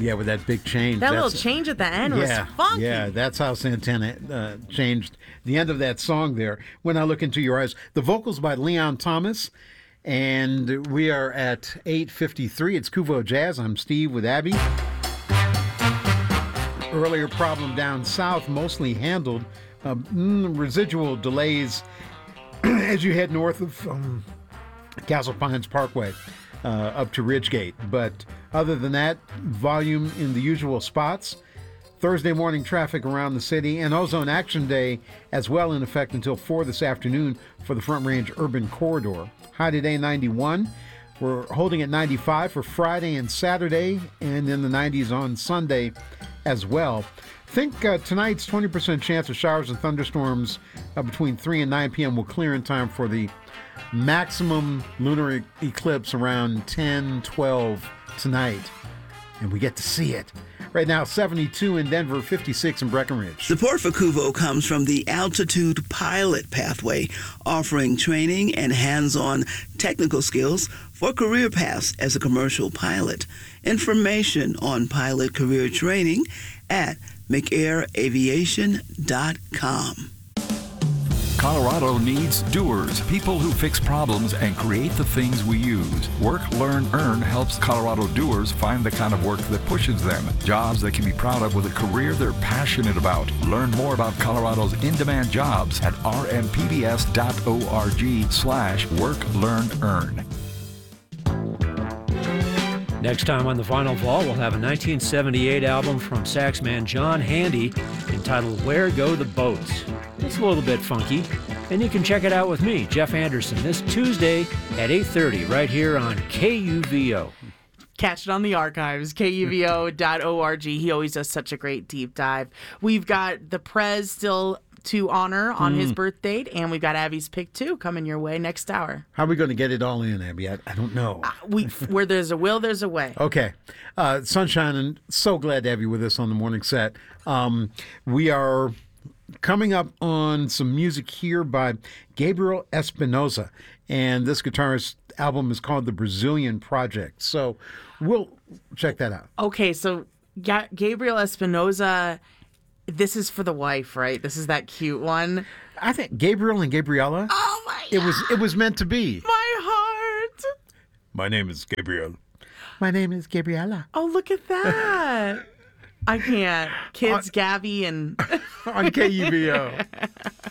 Yeah, with that big change. That little change at the end was funky. Yeah, that's how Santana changed the end of that song there. When I Look Into Your Eyes. The vocals by Leon Thomas. And we are at 8:53. It's Kuvo Jazz. I'm Steve with Abby. Earlier problem down south, mostly handled. Residual delays as you head north of Castle Pines Parkway up to Ridgegate. But other than that, volume in the usual spots. Thursday morning traffic around the city, and Ozone Action Day as well in effect until 4 this afternoon for the Front Range Urban Corridor. High today 91. We're holding at 95 for Friday and Saturday, and in the 90s on Sunday as well. Think tonight's 20% chance of showers and thunderstorms between 3 and 9 p.m. will clear in time for the maximum lunar eclipse around 10:12 tonight. And we get to see it. Right now, 72 in Denver, 56 in Breckenridge. Support for Kuvo comes from the Altitude Pilot Pathway, offering training and hands-on technical skills for career paths as a commercial pilot. Information on pilot career training at mcairaviation.com. Colorado needs doers, people who fix problems and create the things we use. Work, Learn, Earn helps Colorado doers find the kind of work that pushes them. Jobs they can be proud of with a career they're passionate about. Learn more about Colorado's in-demand jobs at rmpbs.org/work, learn, earn. Next time on The Final Fall, we'll have a 1978 album from saxman John Handy entitled Where Go the Boats. It's a little bit funky, and you can check it out with me, Jeff Anderson, this Tuesday at 8:30 right here on KUVO. Catch it on the archives, kuvo.org. He always does such a great deep dive. We've got the Prez still to honor on his birth date, and we've got Abby's Pick 2 coming your way next hour. How are we going to get it all in, Abby? I don't know. Where there's a will, there's a way. Okay. Sunshine, and so glad to have you with us on the morning set. We are coming up on some music here by Gabriel Espinosa, and this guitarist's album is called The Brazilian Project. So we'll check that out. Okay, so Gabriel Espinosa, this is for the wife, right? This is that cute one. I think Gabriel and Gabriella. Oh my God. It was meant to be. My heart. My name is Gabriel. My name is Gabriella. Oh, look at that. I can't. Kids, Gabby, and... on KUVO.